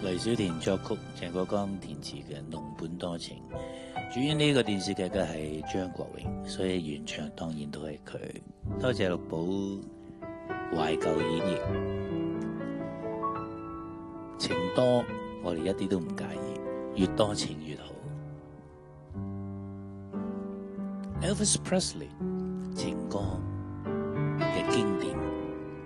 黎小田作曲，鄭國江填詞嘅《儂本多情》。主演呢個電視劇嘅係張國榮，所以原唱當然都係佢。多謝六寶懷舊演繹，情多我哋一啲都唔介意，越多情越好。Elvis Presley。